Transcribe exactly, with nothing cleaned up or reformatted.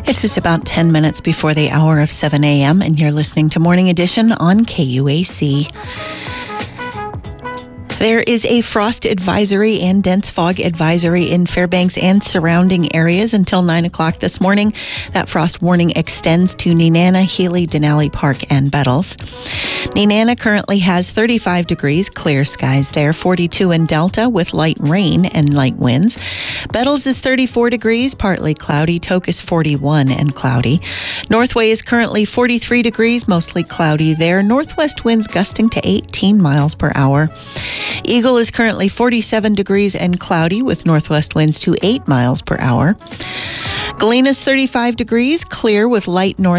It's just about ten minutes before the hour of seven a.m. and you're listening to Morning Edition on K U A C. There is a frost advisory and dense fog advisory in Fairbanks and surrounding areas until nine o'clock this morning. That frost warning extends to Nenana, Healy, Denali Park, and Bettles. Nenana currently has thirty-five degrees, clear skies there, forty-two in Delta with light rain and light winds. Bettles is thirty-four degrees, partly cloudy. Tok is forty-one and cloudy. Northway is currently forty-three degrees, mostly cloudy there. Northwest winds gusting to eighteen miles per hour. Eagle is currently forty-seven degrees and cloudy with northwest winds to eight miles per hour. Galena is thirty-five degrees, clear with light north